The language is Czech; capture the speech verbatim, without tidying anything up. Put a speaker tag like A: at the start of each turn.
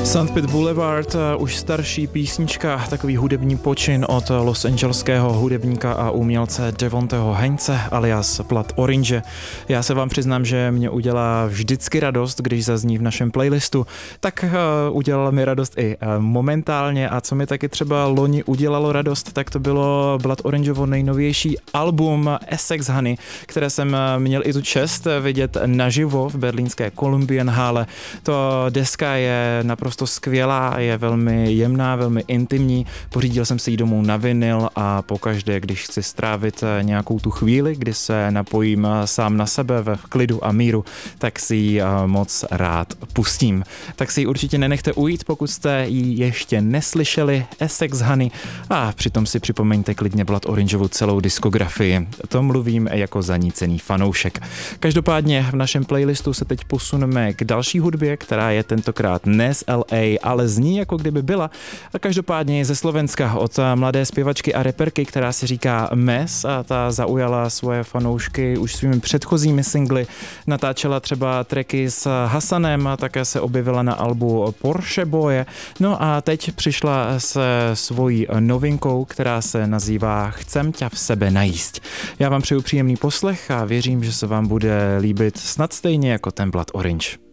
A: Sunset Boulevard, už starší písnička, takový hudební počin od Los Angeleského hudebníka a umělce Devonteho Hainese alias Blood Orange. Já se vám přiznám, že mě udělá vždycky radost, když zazní v našem playlistu, tak uh, udělala mi radost i uh, momentálně a co mi taky třeba loni udělalo radost, tak to bylo Blood Orangeovo nejnovější album Essex Honey, které jsem měl i tu čest vidět naživo v berlínské Columbian Halle. To deska je naprosto skvělá, je velmi jemná, velmi intimní. Pořídil jsem si ji domů na vinyl a pokaždé, když chci strávit nějakou tu chvíli, kdy se napojím sám na sebe v klidu a míru, tak si ji moc rád pustím. Tak si ji určitě nenechte ujít, pokud jste ji ještě neslyšeli, Essex Honey, a přitom si připomeňte klidně Blood Orangeovu celou diskografii. To mluvím jako zanícený fanoušek. Každopádně v našem playlistu se teď posuneme k další hudbě, která je tentokrát ne z L A, ale zní jako kdyby byla. A každopádně je ze Slovenska od mladé zpěvačky a reperky, která si říká Mes, a ta zaujala svoje fanoušky už svými předchozími singly. Natáčela třeba tracky s Hasanem a také se objevila na albu Porsche Boje. No a teď přišla se svojí novinkou, která se nazývá Chcem ťa v sebe najíst. Já vám přeju příjemný poslech a věřím, že se vám bude líbit snad stejně jako ten Blood Orange.